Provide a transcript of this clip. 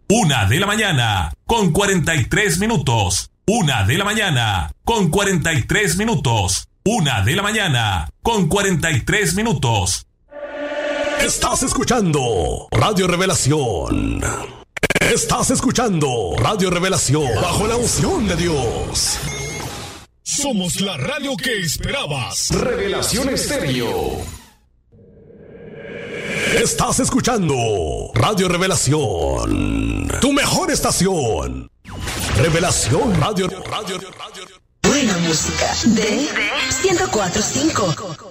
1 de la mañana, con 43 minutos. 1 de la mañana, con 43 minutos. 1 de la mañana, con 43 minutos. Estás escuchando Radio Revelación. Estás escuchando Radio Revelación. Bajo la unción de Dios. Somos la radio que esperabas. Revelación Estéreo. Estás escuchando Radio Revelación. Tu mejor estación. Revelación Radio. Buena música de 104.5.